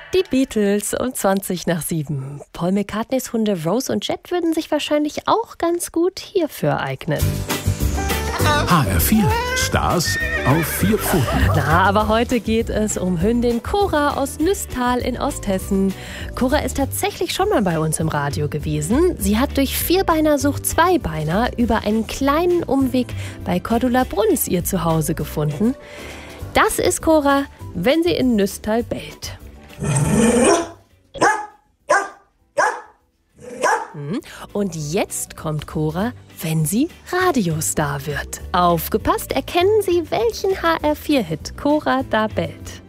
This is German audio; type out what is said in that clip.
Die Beatles um 7:20. Paul McCartneys Hunde Rose und Jet würden sich wahrscheinlich auch ganz gut hierfür eignen. HR4 Stars auf 4 Pfoten. Na, aber heute geht es um Hündin Cora aus Nüßtal in Osthessen. Cora ist tatsächlich schon mal bei uns im Radio gewesen. Sie hat durch Vierbeinersucht Zweibeiner über einen kleinen Umweg bei Cordula-Bruns ihr Zuhause gefunden. Das ist Cora, wenn sie in Nüßtal bellt. Und jetzt kommt Cora, wenn sie Radiostar wird. Aufgepasst, erkennen Sie, welchen HR4-Hit Cora da bellt.